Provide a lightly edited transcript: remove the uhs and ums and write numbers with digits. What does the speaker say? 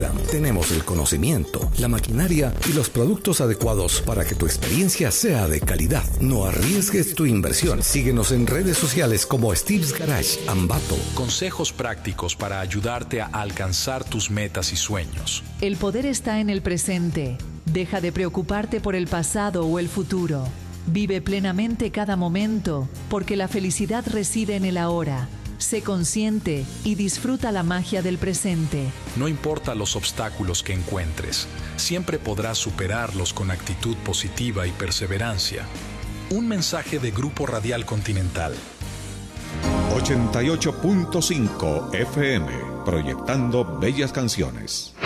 Tenemos el conocimiento, la maquinaria y los productos adecuados para que tu experiencia sea de calidad. No arriesgues tu inversión. Síguenos en redes sociales como Steve's Garage, Ambato. Consejos prácticos para ayudarte a alcanzar tus metas y sueños. El poder está en el presente. Deja de preocuparte por el pasado o el futuro. Vive plenamente cada momento, porque la felicidad reside en el ahora. Sé consciente y disfruta la magia del presente. No importa los obstáculos que encuentres, siempre podrás superarlos con actitud positiva y perseverancia. Un mensaje de Grupo Radial Continental. 88.5 FM, proyectando bellas canciones.